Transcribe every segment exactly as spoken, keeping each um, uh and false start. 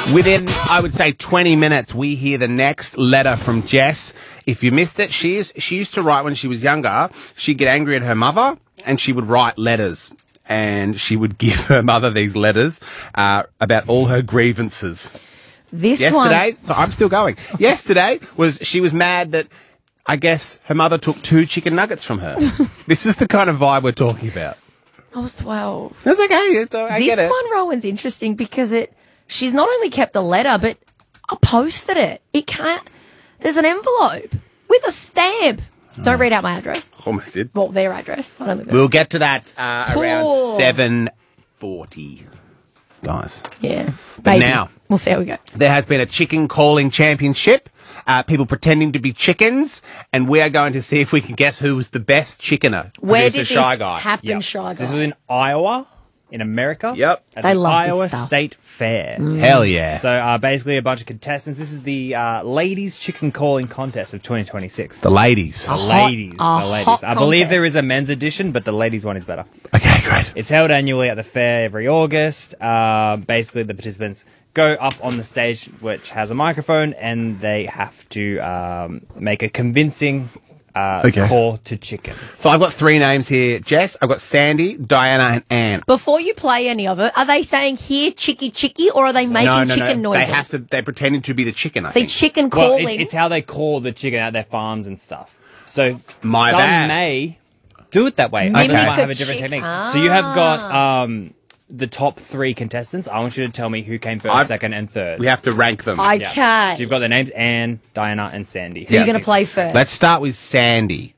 Within, I would say, twenty minutes, we hear the next letter from Jess. If you missed it, she is, she used to write when she was younger. She'd get angry at her mother, and she would write letters. And she would give her mother these letters uh, about all her grievances. This Yesterday, one... so I'm still going. Yesterday was she was mad that, I guess, her mother took two chicken nuggets from her. This is the kind of vibe we're talking about. I was twelve. That's okay. It's, I this get it. one, Rowan's interesting because it. She's not only kept the letter, but I posted it. It can't. There's an envelope with a stamp. Don't read out my address. Almost did. Well, their address. I don't think We'll get to that uh, Cool. around seven forty, guys. Yeah. But Maybe. now, We'll see how we go. there has been a chicken calling championship. Uh, people pretending to be chickens, and we are going to see if we can guess who was the best chickener. Where Producer did this Shy Guy. happen, Yep. Shy Guy? This is in Iowa, in America. Yep. At They the love this Iowa stuff. State Fair. Hell yeah. So uh, basically a bunch of contestants. This is the uh, Ladies Chicken Calling Contest of twenty twenty-six. The ladies. The A hot- ladies. a the ladies. hot I believe contest. there is a men's edition, but the ladies one is better. Okay, great. It's held annually at the fair every August. Uh, basically, the participants go up on the stage, which has a microphone, and they have to um, make a convincing uh, Okay. call to chickens. So I've got three names here. Jess, I've got Sandy, Diana, and Anne. Before you play any of it, are they saying here chicky chicky, or are they making no, no, chicken no. noises? They have to. They're pretending to be the chicken. I Say think. chicken Well, calling. it, it's how they call the chicken at their farms and stuff. So My some bad. may do it that way. Mimic Others a might have a different chick- technique. Ah. So you have got um, the top three contestants. I want you to tell me who came 1st I've- second, and third. We have to rank them. I Yeah. can. So you've got the names Anne, Diana, and Sandy. Who are you going to play first? Let's start with Sandy.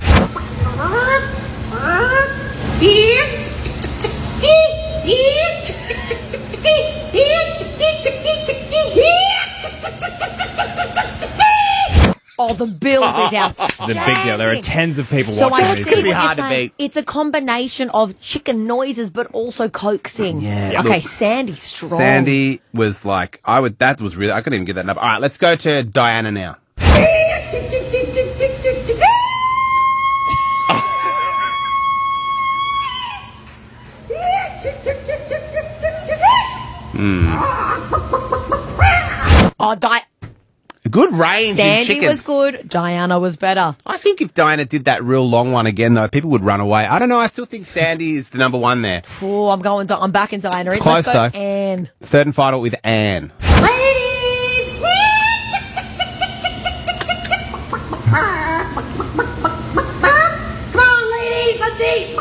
Oh, the build is The outstanding. big deal. There are tens of people So I watching see these. gonna what be you're hard to saying. beat. It's a combination of chicken noises, but also coaxing. Yeah. Okay, Look, Sandy's strong. Sandy was like, I would. That was really. I couldn't even get that number. All right, let's go to Diana now. Oh, Di- Good range in Sandy chickens. was good. Diana was better. I think if Diana did that real long one again, though, people would run away. I don't know. I still think Sandy is the number one there. Oh, I'm going. Di- I'm back in Diana. It's Let's close, go though. Anne. Third and final with Anne. Ladies! Come on, ladies, let's eat!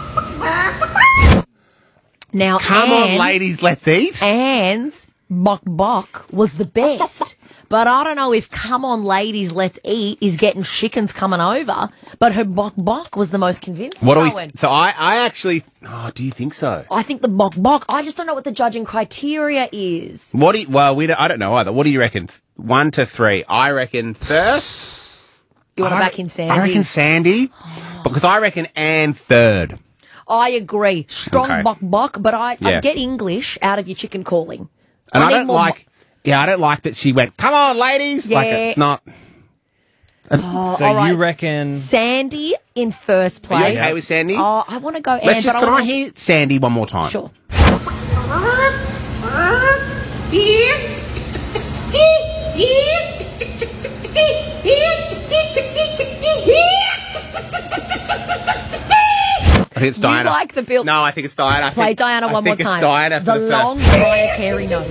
Now, Come Anne, on, ladies, let's eat. Anne's Bok Bok was the best. But I don't know if Come On Ladies, Let's Eat is getting chickens coming over. But her Bok Bok was the most convincing. What do we? Owen. So I, I actually. Oh, do you think so? I think the Bok Bok, I just don't know what the judging criteria is. What do you, well, we don't, I don't know either. What do you reckon? One to three. I reckon first. You want I to re- back in Sandy? I reckon Sandy, because I reckon Anne third. I agree. Strong Okay. Bok Bok, but I, Yeah. I get English out of your chicken calling. And I, need don't more like. Yeah, I don't like that she went. Come on, ladies. Like Yeah. it's not. Oh, So all right. you reckon? Sandy in first Are you place. okay with Sandy? Oh, I want to go Anne, Let's just. but Can I wanna- hear Sandy one more time? Sure. I think it's Diana. You like the build. No, I think it's Diana. I Play think, Diana I one more think time. It's Diana for the the, long first. Mariah Carey note.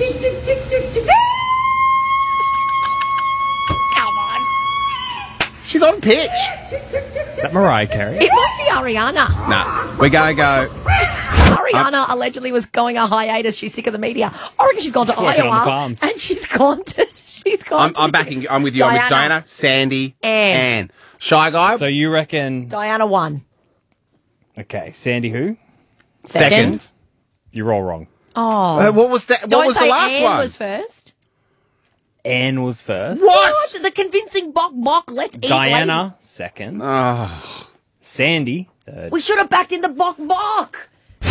Come on. She's on pitch. Is that Mariah Carey? It might be Ariana. No, we're gonna go. Ariana allegedly was going a hiatus. She's sick of the media. I reckon she's gone to working on the Iowa farms. and she's gone to. She's gone. I'm, to I'm backing. I'm with you. I'm with Diana. Diana, Sandy, Anne. Anne. Shy guy. So you reckon? Diana won. Okay, Sandy who? Second. You're all wrong. Oh. Uh, what was that? What Don't was say the last Anne one? was first. Anne was first. What? What? The convincing Bok Bok. Let's eat. Diana lady. second. Oh. Sandy third. We should have backed in the Bok Bok.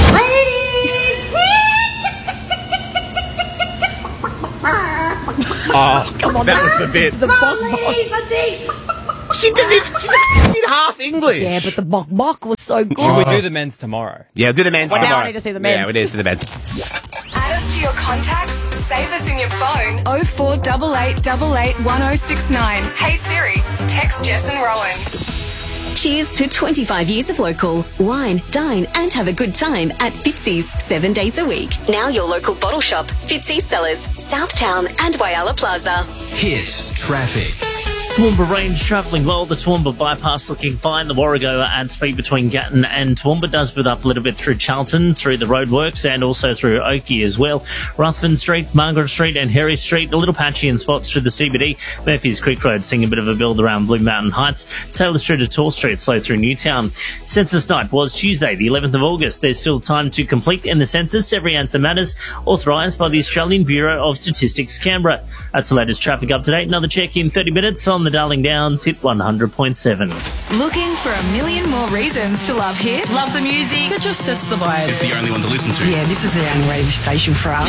Oh, Come on, that the- was the bit. The Bok Bok. Let's eat! She didn't even, she didn't- did half English. Yeah, but the Bok Bok was so good. Should we do the men's tomorrow? Yeah, do the men's Well, now tomorrow. I need to see the men's. Yeah, it is to the men's. Add us to your contacts. Save us in your phone. oh four eight eight eight eight one oh six nine. Hey Siri, text Jess and Rowan. Cheers to twenty-five years of local. Wine, dine and have a good time at Fitzy's seven days a week. Now your local bottle shop, Fitzy's Cellars, Southtown and Whyalla Plaza. Hit traffic. Toowoomba Range travelling well. The Toowoomba bypass looking fine. The Warrego and speed between Gatton and Toowoomba does build up a little bit through Charlton, through the roadworks and also through Oakey as well. Ruthven Street, Margaret Street and Harry Street, a little patchy in spots through the C B D. Murphy's Creek Road seeing a bit of a build around Blue Mountain Heights. Taylor Street to Tall Street slow through Newtown. Census night was Tuesday the eleventh of August. There's still time to complete in the census. Every answer matters. Authorised by the Australian Bureau of Statistics, Canberra. That's the latest traffic up to date. Another check in thirty minutes on the Darling Downs, Hit one hundred point seven. Looking for a million more reasons to love Hit? Love the music. It just sets the vibe. It's the only one to listen to. Yeah, this is the only radio station for us.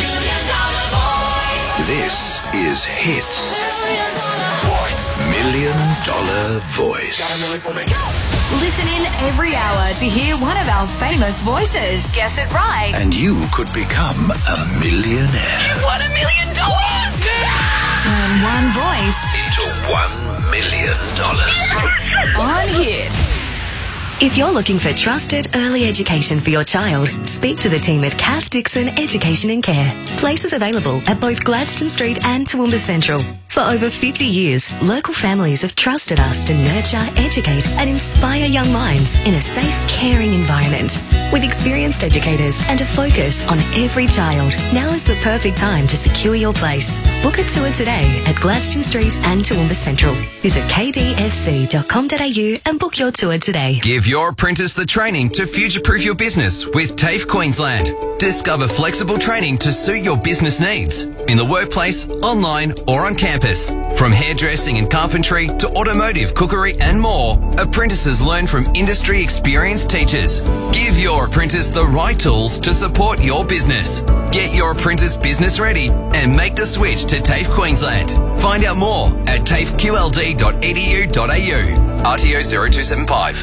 This is Hits. Million Dollar Voice. Listen in every hour to hear one of our famous voices. Guess it right. And you could become a millionaire. You've won a million dollars! Turn one voice Into one million dollars. on Hit. If you're looking for trusted early education for your child, speak to the team at Kath Dixon Education and Care. Places available at both Gladstone Street and Toowoomba Central. For over fifty years, local families have trusted us to nurture, educate and inspire young minds in a safe, caring environment. With experienced educators and a focus on every child, now is the perfect time to secure your place. Book a tour today at Gladstone Street and Toowoomba Central. Visit k d f c dot com dot a u and book your tour today. Give your apprentice the training to future-proof your business with TAFE Queensland. Discover flexible training to suit your business needs in the workplace, online or on campus. From hairdressing and carpentry to automotive, cookery and more, apprentices learn from industry experienced teachers. Give your apprentice the right tools to support your business. Get your apprentice business ready and make the switch to TAFE Queensland. Find out more at tafe q l d dot e d u dot a u. R T O zero two seven five.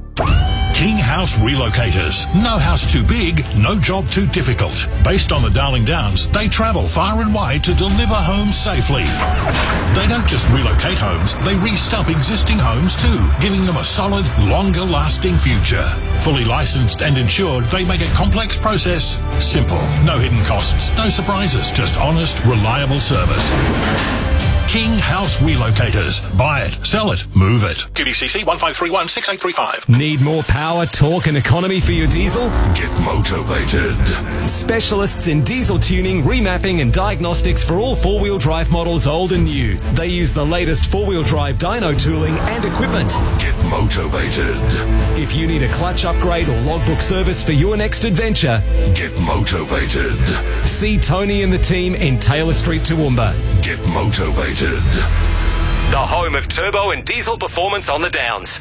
King House Relocators. No house too big, no job too difficult. Based on the Darling Downs, they travel far and wide to deliver homes safely. They don't just relocate homes, they re-stump existing homes too, giving them a solid, longer-lasting future. Fully licensed and insured, they make a complex process simple. No hidden costs, no surprises, just honest, reliable service. King House Relocators. Buy it, sell it, move it. Q B C C one five three one six eight three five. Need more power, torque and economy for your diesel? Get motivated. Specialists in diesel tuning, remapping and diagnostics for all four-wheel drive models old and new. They use the latest four-wheel drive dyno tooling and equipment. Get motivated. If you need a clutch upgrade or logbook service for your next adventure, get motivated. See Tony and the team in Taylor Street, Toowoomba. Get motivated. The home of turbo and diesel performance on the Downs.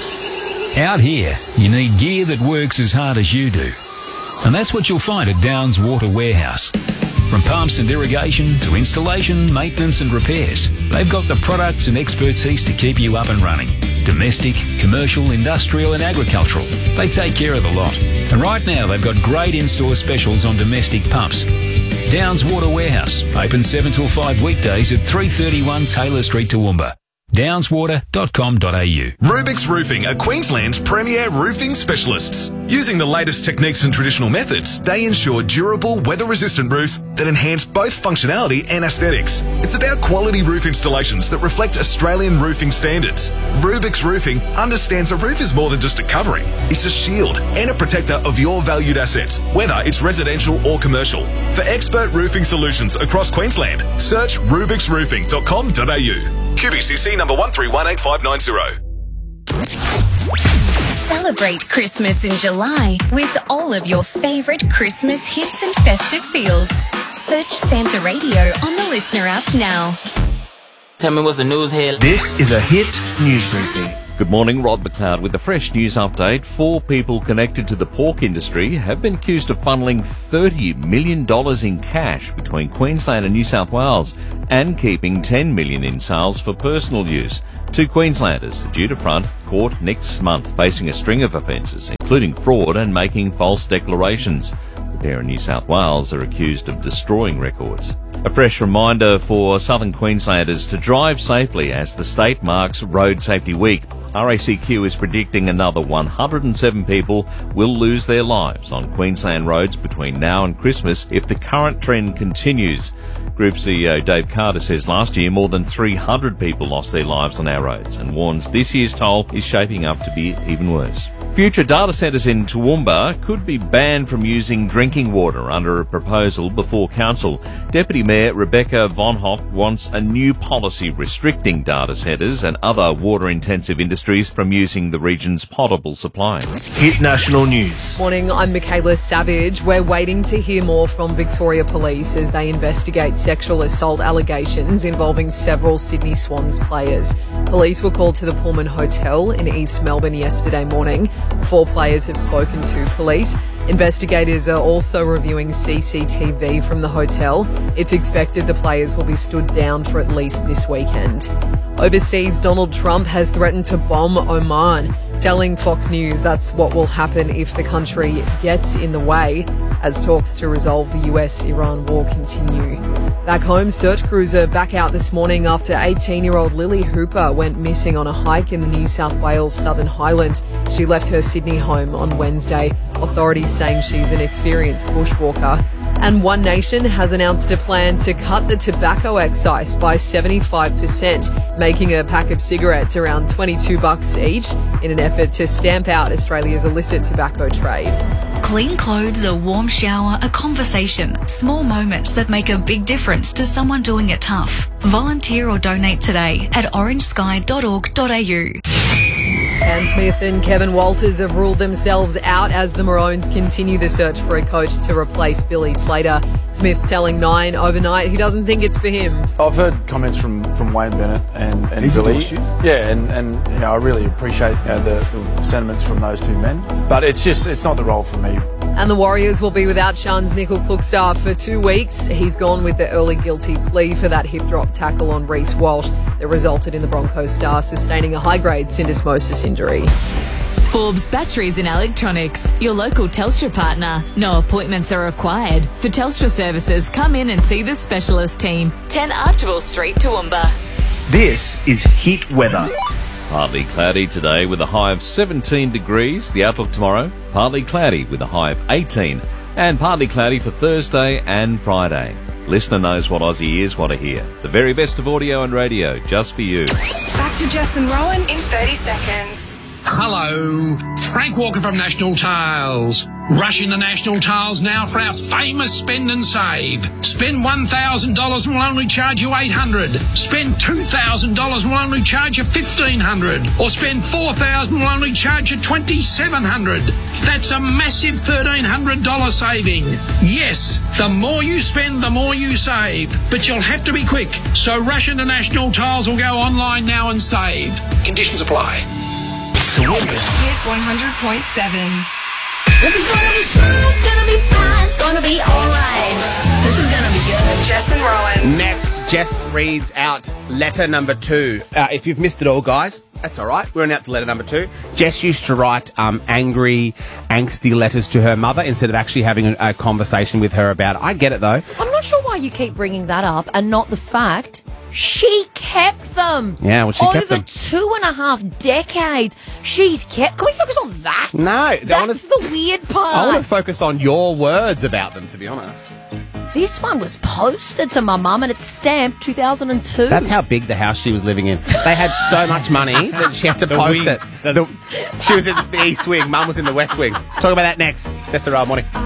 Out here, you need gear that works as hard as you do. And that's what you'll find at Downs Water Warehouse. From pumps and irrigation to installation, maintenance and repairs, they've got the products and expertise to keep you up and running. Domestic, commercial, industrial and agricultural. They take care of the lot. And right now they've got great in-store specials on domestic pumps. Downs Water Warehouse, open seven till five weekdays at three thirty-one Taylor Street, Toowoomba. downs water dot com dot a u. Rubik's Roofing are Queensland's premier roofing specialists. Using the latest techniques and traditional methods, they ensure durable, weather-resistant roofs that enhance both functionality and aesthetics. It's about quality roof installations that reflect Australian roofing standards. Rubik's Roofing understands a roof is more than just a covering. It's a shield and a protector of your valued assets, whether it's residential or commercial. For expert roofing solutions across Queensland, search rubiks roofing dot com dot a u. Q B C C number one three one eight five nine zero. Celebrate Christmas in July with all of your favourite Christmas hits and festive feels. Search Santa Radio on the Listener app now. Tell me what's the news here. This is a Hit News Briefing. Good morning, Rod McLeod with a fresh news update. Four people connected to the pork industry have been accused of funneling thirty million dollars in cash between Queensland and New South Wales and keeping ten million dollars in sales for personal use. Two Queenslanders are due to front court next month facing a string of offences, including fraud and making false declarations. The The pair in New South Wales are accused of destroying records. A fresh reminder for southern Queenslanders to drive safely as the state marks Road Safety Week. R A C Q is predicting another one hundred seven people will lose their lives on Queensland roads between now and Christmas if the current trend continues. Group C E O Dave Carter says last year more than three hundred people lost their lives on our roads and warns this year's toll is shaping up to be even worse. Future data centres in Toowoomba could be banned from using drinking water under a proposal before council. Deputy Mayor Rebecca Von Hoff wants a new policy restricting data centres and other water-intensive industries from using the region's potable supply. Hit national news. Morning, I'm Michaela Savage. We're waiting to hear more from Victoria Police as they investigate sexual assault allegations involving several Sydney Swans players. Police were called to the Pullman Hotel in East Melbourne yesterday morning. Four players have spoken to police. Investigators are also reviewing C C T V from the hotel. It's expected the players will be stood down for at least this weekend. Overseas, Donald Trump has threatened to bomb Oman, telling Fox News that's what will happen if the country gets in the way as talks to resolve the U S Iran war continue. Back home, search crews are back out this morning after eighteen-year-old Lily Hooper went missing on a hike in the New South Wales Southern Highlands. She left her Sydney home on Wednesday. Authorities saying she's an experienced bushwalker. And One Nation has announced a plan to cut the tobacco excise by seventy-five percent, making a pack of cigarettes around twenty-two bucks each in an effort to stamp out Australia's illicit tobacco trade. Clean clothes, a warm shower, a conversation. Small moments that make a big difference to someone doing it tough. Volunteer or donate today at orange sky dot org dot a u. Cam Smith and Kevin Walters have ruled themselves out as the Maroons continue the search for a coach to replace Billy Slater. Smith telling Nine overnight he doesn't think it's for him. I've heard comments from, from Wayne Bennett and, and He's Billy. endorsed you? Yeah, and, and you know, I really appreciate you know, the, the sentiments from those two men. But it's just, it's not the role for me. And the Warriors will be without Shuns Nickel Klukstad for two weeks. He's gone with the early guilty plea for that hip drop tackle on Reece Walsh that resulted in the Broncos star sustaining a high-grade syndesmosis injury. Forbes Batteries and Electronics, your local Telstra partner. No appointments are required. For Telstra services, come in and see the specialist team. ten Archibald Street, Toowoomba. This is Hit Weather. Partly cloudy today with a high of seventeen degrees. The outlook tomorrow, partly cloudy with a high of eighteen. And partly cloudy for Thursday and Friday. Listener knows what Aussie is, what to hear. The very best of audio and radio, just for you. Back to Jess and Rowan in thirty seconds. Hello, Frank Walker from National Tiles. Rush into National Tiles now for our famous spend and save. Spend one thousand dollars and we'll only charge you eight hundred dollars. Spend two thousand dollars and we'll only charge you fifteen hundred dollars. Or spend four thousand dollars and we'll only charge you twenty-seven hundred dollars. That's a massive thirteen hundred dollars saving. Yes, the more you spend, the more you save. But you'll have to be quick. So rush into National Tiles or go online now and save. Conditions apply. Hit one hundred point seven. This is gonna be fun, it's gonna be fun, it's gonna be alright. This is gonna be good. Jess and Rowan. Next, Jess reads out letter number two. Uh, if you've missed it all, guys, that's all right. We're out to letter number two. Jess used to write um, angry, angsty letters to her mother instead of actually having a, a conversation with her about it. I get it, though. I'm not sure why you keep bringing that up and not the fact she kept them. Yeah, well, she Over kept them. two and a half decades. She's kept... Can we focus on that? No. That's the weird part. I want to focus on your words about them, to be honest. This one was posted to my mum and it's stamped two thousand two. That's how big the house she was living in. They had so much money that she had to The post wing. it. The, she was in the East Wing. Mum was in the West Wing. Talk about that next. Just a morning.